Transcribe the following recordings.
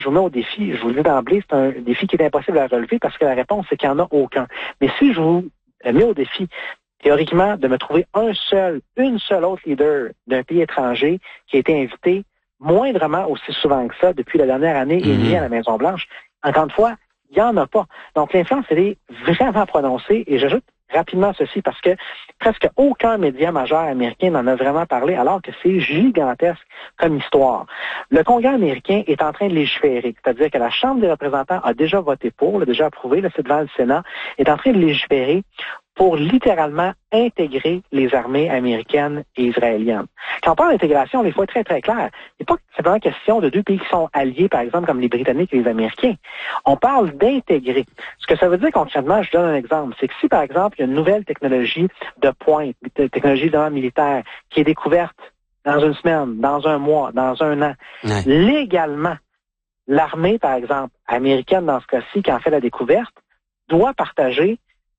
je vous mets au défi, je vous le dis d'emblée, c'est un défi qui est impossible à relever parce que la réponse, c'est qu'il n'y en a aucun. Mais si je vous mets au défi, théoriquement, de me trouver une seule autre leader d'un pays étranger qui a été invité moindrement aussi souvent que ça depuis la dernière année et demie à la Maison-Blanche, encore une fois, il n'y en a pas. Donc, l'influence, elle est vraiment prononcée. Et j'ajoute rapidement ceci parce que presque aucun média majeur américain n'en a vraiment parlé, alors que c'est gigantesque comme histoire. Le Congrès américain est en train de légiférer, c'est-à-dire que la Chambre des représentants a déjà voté pour, l'a déjà approuvé, là, c'est devant le Sénat, est en train de légiférer pour littéralement intégrer les armées américaines et israéliennes. Quand on parle d'intégration, il faut être très, très clair. Il n'est pas simplement question de deux pays qui sont alliés, par exemple, comme les Britanniques et les Américains. On parle d'intégrer. Ce que ça veut dire concrètement, je donne un exemple, c'est que si, par exemple, il y a une nouvelle technologie de pointe, technologie de militaire, qui est découverte dans une semaine, dans un mois, dans un an, légalement, l'armée, par exemple, américaine dans ce cas-ci, qui en fait la découverte, doit partager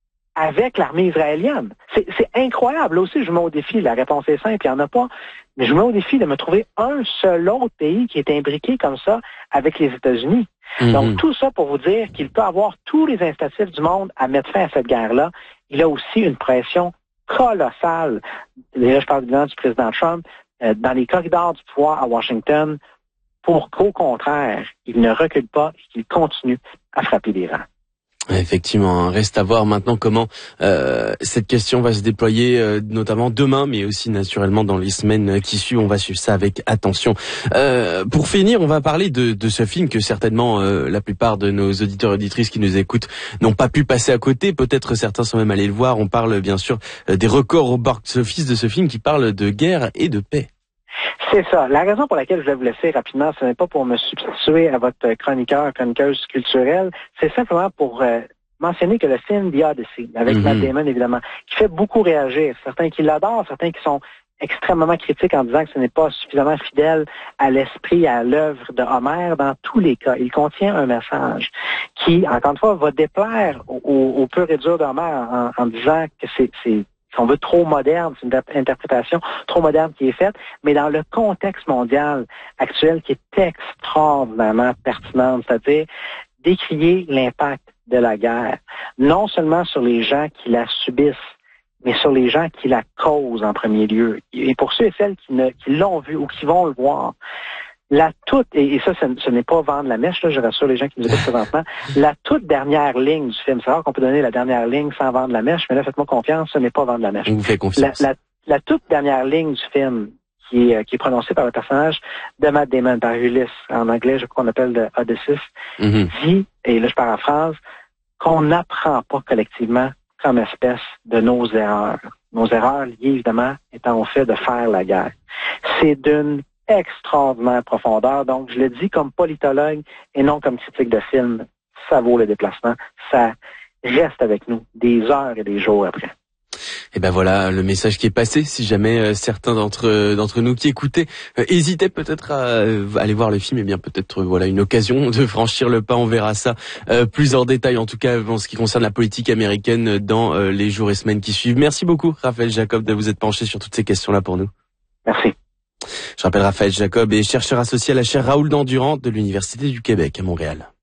avec l'armée israélienne. C'est incroyable. Là aussi, je mets au défi, la réponse est simple, il n'y en a pas, mais je mets au défi de me trouver un seul autre pays qui est imbriqué comme ça avec les États-Unis. Donc, tout ça pour vous dire qu'il peut avoir tous les incitatifs du monde à mettre fin à cette guerre-là. Il a aussi une pression colossale. Là, je parle évidemment du président Trump, dans les corridors du pouvoir à Washington, pour qu'au contraire, il ne recule pas et qu'il continue à frapper l'Iran. Effectivement, reste à voir maintenant comment cette question va se déployer, notamment demain, mais aussi naturellement dans les semaines qui suivent. On va suivre ça avec attention. Pour finir, on va parler de ce film que certainement la plupart de nos auditeurs et auditrices qui nous écoutent n'ont pas pu passer à côté. Peut-être certains sont même allés le voir. On parle bien sûr des records au box-office de ce film qui parle de guerre et de paix. C'est ça. La raison pour laquelle je vais vous laisser rapidement, ce n'est pas pour me substituer à votre chroniqueuse culturelle, c'est simplement pour mentionner que le film The Odyssey, avec Matt Damon évidemment, qui fait beaucoup réagir. Certains qui l'adorent, certains qui sont extrêmement critiques en disant que ce n'est pas suffisamment fidèle à l'esprit, à l'œuvre de Homère. Dans tous les cas, il contient un message qui, encore une fois, va déplaire au pur et dur d'Homère en disant que c'est si on veut, trop moderne, c'est une interprétation trop moderne qui est faite, mais dans le contexte mondial actuel qui est extraordinairement pertinente, c'est-à-dire décrier l'impact de la guerre, non seulement sur les gens qui la subissent, mais sur les gens qui la causent en premier lieu. Et pour ceux et celles qui l'ont vu ou qui vont le voir, et ça, ce n'est pas vendre la mèche, là, je rassure les gens qui nous écoutent présentement, la toute dernière ligne du film, c'est rare qu'on peut donner la dernière ligne sans vendre la mèche, mais là, faites-moi confiance, ce n'est pas vendre la mèche. On vous fait confiance. La toute dernière ligne du film, qui est prononcée par le personnage de Matt Damon, par Ulysse, en anglais, je crois qu'on appelle de Odysseus, dit, et là, je paraphrase, qu'on n'apprend pas collectivement comme espèce de nos erreurs. Nos erreurs liées, évidemment, étant au fait de faire la guerre. C'est d'une extraordinaire profondeur. Donc, je le dis comme politologue et non comme critique de film. Ça vaut le déplacement. Ça reste avec nous des heures et des jours après. Et ben voilà le message qui est passé. Si jamais certains d'entre nous qui écoutaient hésitaient peut-être à aller voir le film, et bien peut-être voilà une occasion de franchir le pas. On verra ça plus en détail, en tout cas en ce qui concerne la politique américaine dans les jours et semaines qui suivent. Merci beaucoup Raphaël Jacob de vous être penché sur toutes ces questions-là pour nous. Merci. Je rappelle, Raphaël Jacob est chercheur associé à la chaire Raoul Dandurand de l'Université du Québec à Montréal.